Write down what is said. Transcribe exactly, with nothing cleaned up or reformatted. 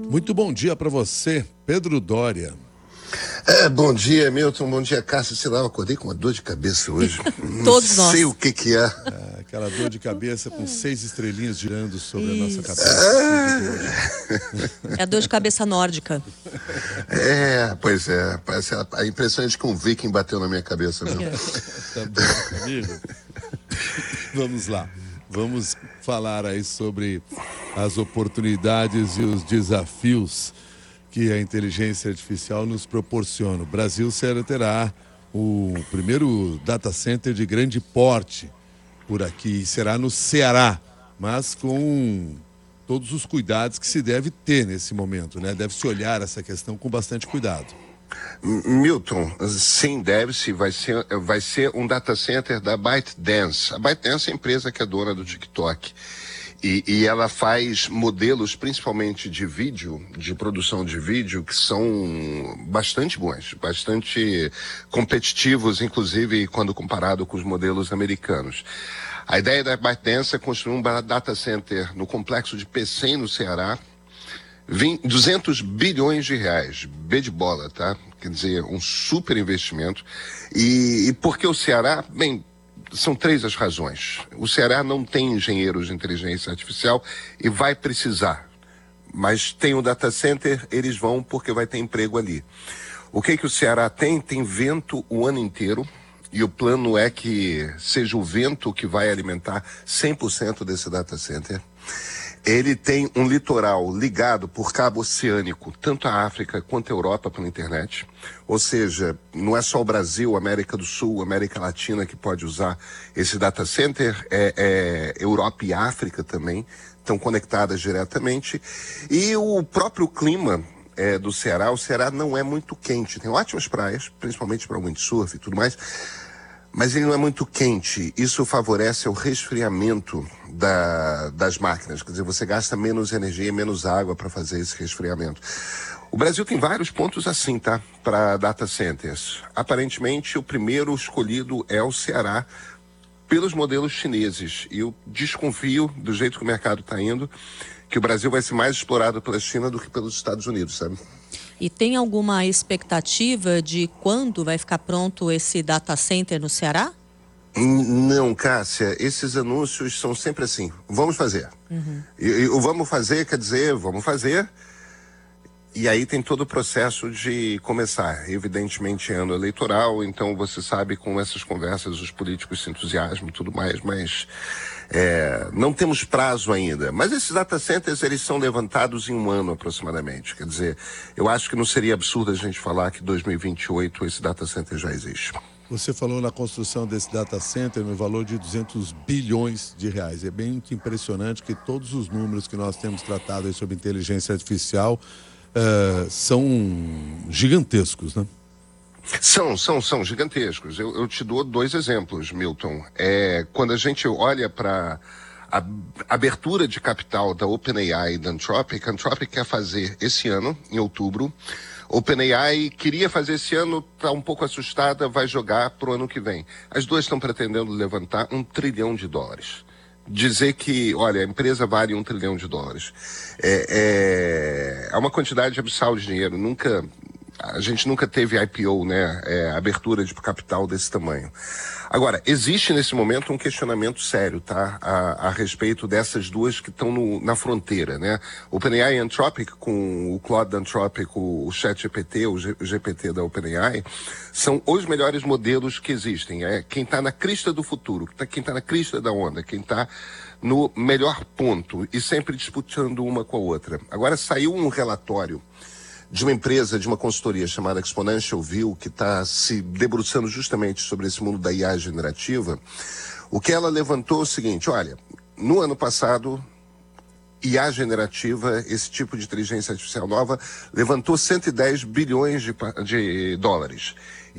Muito bom dia para você, Pedro Doria. É, bom dia, Milton, bom dia, Cássio. Sei lá, eu acordei com uma dor de cabeça hoje. Todos Não nós. sei o que que é. É, aquela dor de cabeça com seis estrelinhas girando sobre Isso. a nossa cabeça. É a dor de cabeça nórdica. É, pois é. Parece a, a impressão é de que um viking bateu na minha cabeça mesmo. É. Tá bom, amigo. Vamos lá. Vamos falar aí sobre as oportunidades e os desafios que a inteligência artificial nos proporciona. O Brasil terá o primeiro data center de grande porte por aqui, será no Ceará, mas com todos os cuidados que se deve ter nesse momento, né? Deve-se olhar essa questão com bastante cuidado. Milton, sim, deve-se, vai ser, vai ser um data center da ByteDance. A ByteDance é a empresa que é dona do TikTok. E, e ela faz modelos, principalmente de vídeo, de produção de vídeo, que são bastante bons, bastante competitivos, inclusive quando comparado com os modelos americanos. A ideia da ByteDance é construir um data center no complexo de Pecém, no Ceará, duzentos bilhões de reais, B de bola, tá? Quer dizer, um super investimento. E, e por que o Ceará? Bem, são três as razões. O Ceará não tem engenheiros de inteligência artificial e vai precisar. Mas tem o data center, eles vão porque vai ter emprego ali. O que que o Ceará tem? Tem vento o ano inteiro. E o plano é que seja o vento que vai alimentar cem por cento desse data center. Ele tem um litoral ligado por cabo oceânico, tanto a África quanto a Europa pela internet. Ou seja, não é só o Brasil, América do Sul, América Latina que pode usar esse data center, é, é Europa e África também estão conectadas diretamente. E o próprio clima é, do Ceará, o Ceará não é muito quente, tem ótimas praias, principalmente para windsurf e tudo mais, mas ele não é muito quente. Isso favorece o resfriamento da, das máquinas. Quer dizer, você gasta menos energia e menos água para fazer esse resfriamento. O Brasil tem vários pontos assim, tá? Para data centers. Aparentemente, o primeiro escolhido é o Ceará, pelos modelos chineses. E eu desconfio, do jeito que o mercado está indo, que o Brasil vai ser mais explorado pela China do que pelos Estados Unidos, sabe? E tem alguma expectativa de quando vai ficar pronto esse data center no Ceará? Não, Cássia, esses anúncios são sempre assim, vamos fazer. Uhum. E, e o vamos fazer quer dizer, vamos fazer, e aí tem todo o processo de começar. Evidentemente, ano eleitoral, então você sabe, com essas conversas os políticos se entusiasmam e tudo mais, mas é, não temos prazo ainda. Mas esses data centers, eles são levantados em um ano aproximadamente. Quer dizer, eu acho que não seria absurdo a gente falar que em dois mil e vinte e oito esse data center já existe. Você falou na construção desse data center no valor de duzentos bilhões de reais. É bem impressionante que todos os números que nós temos tratado aí sobre inteligência artificial uh, são gigantescos, né? São, são, são gigantescos. Eu, eu te dou dois exemplos, Milton. É, quando a gente olha para a abertura de capital da OpenAI e da Anthropic, a Anthropic quer fazer esse ano, em outubro. OpenAI queria fazer esse ano, está um pouco assustada, vai jogar para o ano que vem. As duas estão pretendendo levantar um trilhão de dólares. Dizer que, olha, a empresa vale um trilhão de dólares. É, é, é uma quantidade abissal de dinheiro. Nunca, a gente nunca teve I P O, né? É, abertura de capital desse tamanho. Agora, existe nesse momento um questionamento sério, tá? A, a respeito dessas duas que estão na fronteira, né? OpenAI e Anthropic, com o Claude da Anthropic, o, o ChatGPT, o, G, o G P T da OpenAI, são os melhores modelos que existem. É quem está na crista do futuro, quem está na crista da onda, quem está no melhor ponto e sempre disputando uma com a outra. Agora, saiu um relatório de uma empresa, de uma consultoria chamada Exponential View, que está se debruçando justamente sobre esse mundo da I A generativa. O que ela levantou é o seguinte, olha, no ano passado, I A generativa, esse tipo de inteligência artificial nova, levantou cento e dez bilhões de, de dólares.